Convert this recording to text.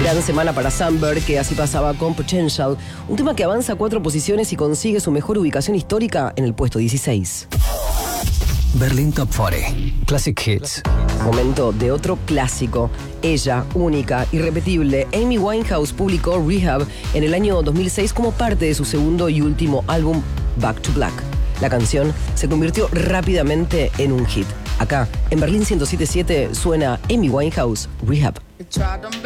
Gran semana para Sunbird, que así pasaba con Potential, un tema que avanza 4 posiciones y consigue su mejor ubicación histórica en el puesto 16. Berlin Top 40. Classic Hits. Momento de otro clásico. Ella, única, irrepetible, Amy Winehouse publicó Rehab en el año 2006 como parte de su segundo y último álbum, Back to Black. La canción se convirtió rápidamente en un hit. Acá, en Berlín 107.7, suena Amy Winehouse, Rehab.